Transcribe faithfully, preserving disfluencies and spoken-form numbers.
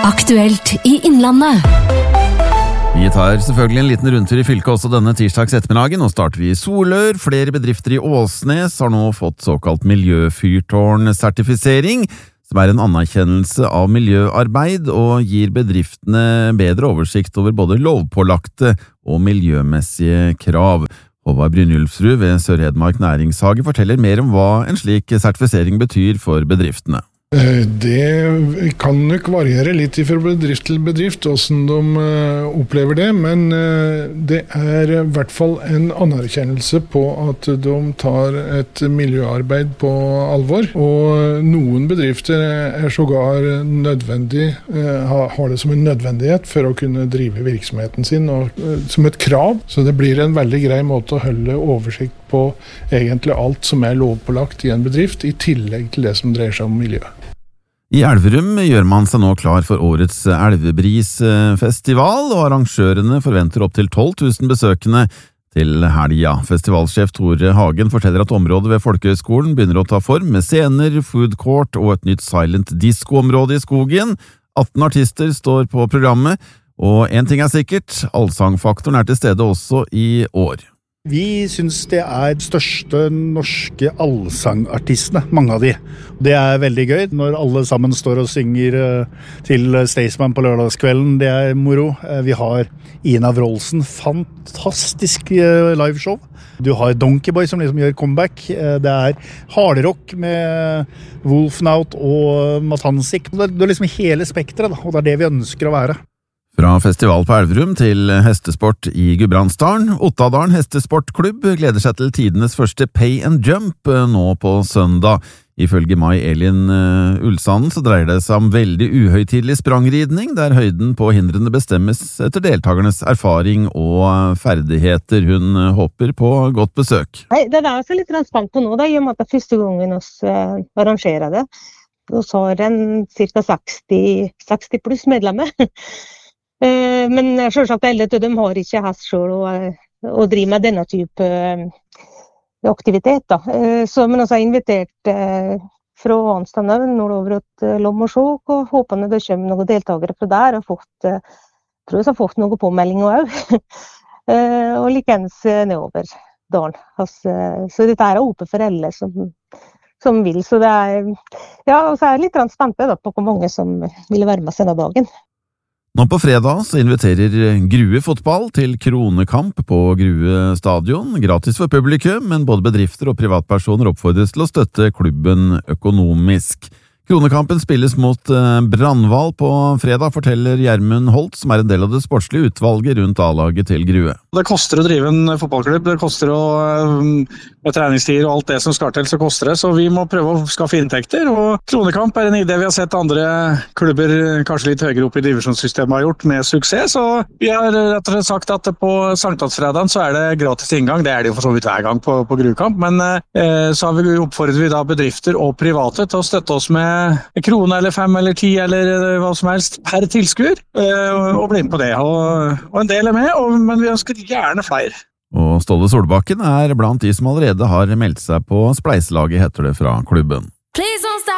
Aktuelt i Innlandet. Vi tar selvfølgelig en liten rundtur i fylket også denne tirsdags ettermiddagen, og starter vi i Solør. Flere bedrifter i Åsnes har nå fått såkalt miljøfyrtårn-sertifisering, som er en anerkjennelse av miljøarbeid og gir bedriftene bedre oversikt over både lovpålagte og miljømessige krav. Håvard Brynjulfsrud ved Sør-Hedmark Næringshage forteller mer om hva en slik sertifisering betyr for bedriftene. Det kan nok variere litt fra bedrift til bedrift, hvordan de opplever det, men det er i hvert fall en anerkjennelse på at de tar et miljøarbeid på alvor, og noen bedrifter er sågar nødvendig, har det som en nødvendighet for å kunne drive virksomheten sin, og som et krav, så det blir en veldig grei måte å holde oversikt på egentlig alt som er lovpålagt i en bedrift, i tillegg til det som dreier seg om miljø. I Elverum gjør man seg nå klar for årets Elvebrisfestival, og arrangørene forventer opp til tolv tusen besøkende til helga. Festivalsjef Tore Hagen forteller at området ved Folkehøgskolen begynner å ta form med scener, food court og et nytt silent disco-område i skogen. atten artister står på programmet, og en ting er sikkert, allsangfaktoren er til stede også i år. Vi synes det er største norske allsangartistene, mange av de. Det er veldig gøy når alle sammen står og synger til Staysman på lørdagskvelden. Det er moro. Vi har Ina Wroldsen, fantastisk liveshow. Du har Donkey Boy som liksom gjør comeback. Det er hardrock med Wolfnaut og Matansik. Det er liksom hele spektret, og det er det vi ønsker å være. Fra festival på Elverum til hestesport i Gudbrandsdalen. Ottadalen hestesportklubb gleder seg til tidenes første pay and jump nå på søndag. Ifølge Mai Elin Ulsanden så dreier det seg om veldig uhøytidelig sprangridning, der høyden på hindrene bestemmes etter deltakernes erfaring og ferdigheter. Hun håper på godt besøk. Nei, det er også litt spent på nå, da, i og med at det er første gangen oss arrangerer det. Og så har en cirka seksti pluss medlemmer. Men selvsagt alle til dem har ikke hest selv å, å drive med denne type aktivitet. Da. Så, men også har invitert fra Hanstad nordover til Lommersjåk, og håpende det kommer noen deltakere fra der, og fått, tror jeg har fått noen påmeldinger også. Og likens nedover dalen. Altså, så dette er åpent for alle som, som vil. Så det er, ja, og så er jeg litt spent da, på hvor mange som vil være med denne dagen. Nå på fredag så inviterer Grue fotball til kronekamp på Grue stadion. Gratis for publikum, men både bedrifter og privatpersoner oppfordres til å støtte klubben økonomisk. Kronekampen spilles mot Brandval på fredag, forteller Gjermund Holt, som er en del av det sportslige utvalget rundt A-laget til Grue. Det koster å drive en fotballklubb, det koster å, med treningstider og alt det som skal til, så koster det, så vi må prøve å skaffe inntekter, og kronekamp er en idé vi har sett andre klubber, kanskje litt høyere opp i divisjonssystemet, har gjort med suksess, så vi har rett og slett sagt at på Sankthansfredagen så er det gratis inngang, det er det jo for så vidt hver gang på, på Gruekamp, men eh, så har vi oppfordret vi da bedrifter og private til å støtte oss med en krone eller fem eller ti eller hva som helst per tilskuer, og bli med på det, og, og en del er med, og, men vi ønsker gjerne flere. Og Ståle Solbakken er blant de som allerede har meldt seg på spleiselaget, heter det fra klubben.